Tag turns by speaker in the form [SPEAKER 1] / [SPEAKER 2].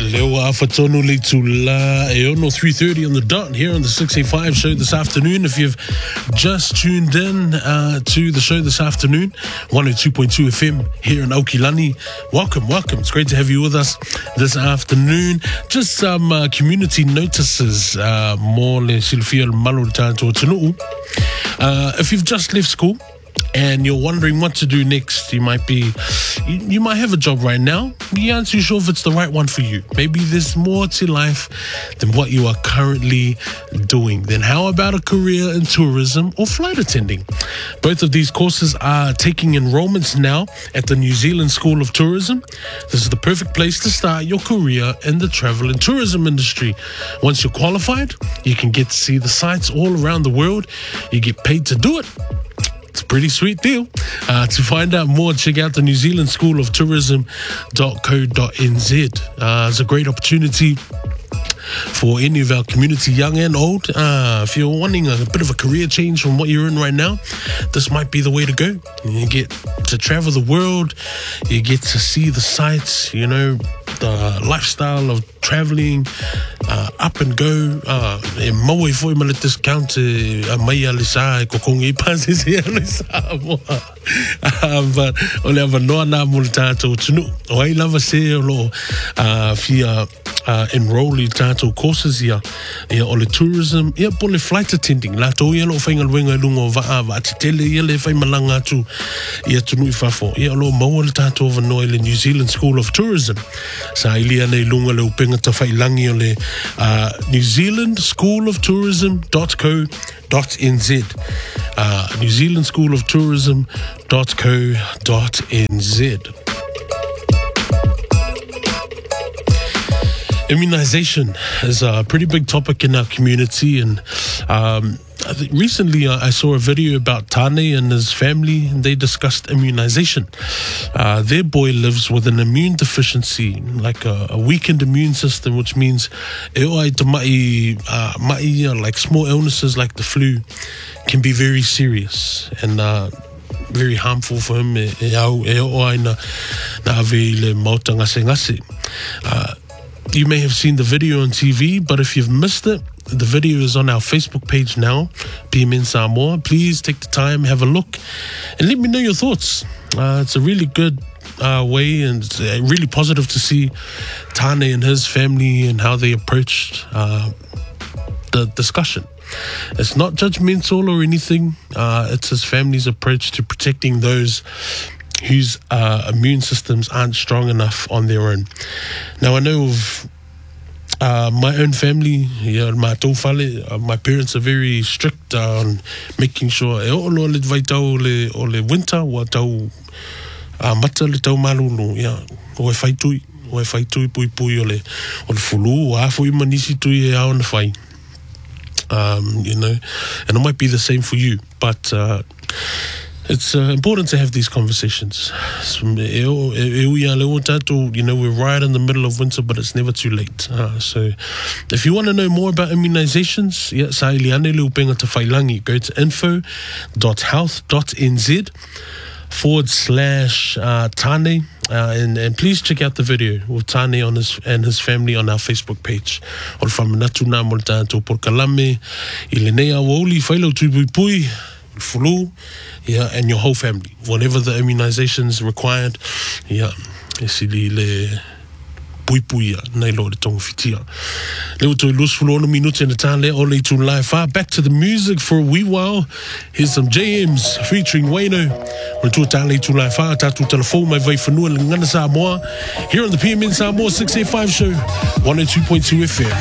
[SPEAKER 1] Leo Afatonu Leitula Eono 3:30 on the dot here on the 685 show this afternoon. If you've just tuned in to the show this afternoon, 102.2 FM here in Aokilani, welcome. It's great to have you with us this afternoon. Just some community notices. If you've just left school and you're wondering what to do next, you might have a job right now, you aren't too sure if it's the right one for you. Maybe there's more to life than what you are currently doing. Then how about a career in tourism or flight attending? Both of these courses are taking enrollments now at the New Zealand School of Tourism. This is the perfect place to start your career in the travel and tourism industry. Once you're qualified, you can get to see the sights all around the world. You get paid to do it. It's a pretty sweet deal. To find out more, check out the New Zealand School of Tourism.co.nz. It's a great opportunity for any of our community, young and old. If you're wanting a bit of a career change from what you're in right now, this might be the way to go. You get to travel the world, you get to see the sights, the lifestyle of traveling, up and go. Maui foi ma le discount mai ale sa ko kongi pasi se ale sa mo. But ole ava no na mo tato tunu. O ai lava se lo fia enroll i tato courses ia ole tourism ia pole flight attending la to ia lo fainga wenga lungo va tele ia le fai malanga tu ia tunu I fafo ia lo mau le tato of no le New Zealand School of Tourism sa ilia nei lunga le upenga ta fai langi ole New Zealand School of Tourism.co.nz New Zealand School of Tourism.co.nz. Immunization is a pretty big topic in our community, and I think recently I saw a video about Tane and his family, and they discussed immunization. Their boy lives with an immune deficiency, like a weakened immune system, which means like small illnesses like the flu can be very serious and very harmful for him. You may have seen the video on TV, but if you've missed it, the video is on our Facebook page now, PMN Samoa. Please take the time, have a look, and let me know your thoughts. It's a really good way, and it's really positive to see Tane and his family and how they approached the discussion. It's not judgmental or anything. It's his family's approach to protecting those whose immune systems aren't strong enough on their own. Now, I know of my own family, my parents are very strict on making sure o le winter wa tau mata le tau malulu o e fai tui pui o le fulu o a fui manisi tui e ao na fai. And it might be the same for you, but it's important to have these conversations. We're right in the middle of winter, but it's never too late. So if you want to know more about immunizations, go to info.health.nz/Tane, and please check out the video with Tane and his family on our Facebook page. Flu, and your whole family, whatever the immunizations required, back to the music for a wee while. Here's some JMs featuring Wayno. Here on the PMN Samoa 685 show, 102.2 FM.